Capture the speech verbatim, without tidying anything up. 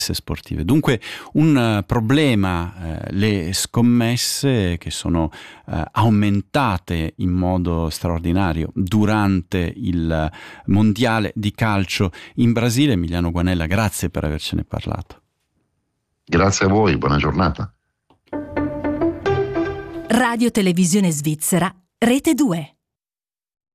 sportive. Dunque un uh, problema, eh, le scommesse che sono uh, aumentate in modo straordinario durante il mondiale di calcio in Brasile. Emiliano Guanella, grazie per avercene parlato. Grazie a voi, buona giornata. Radio Televisione Svizzera, Rete due.